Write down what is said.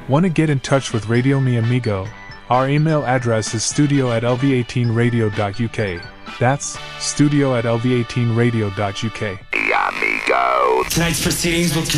Want to get in touch with Radio Mi Amigo? Our email address is studio@lv18radio.uk. That's studio@lv18radio.uk. Amigo. Tonight's proceedings will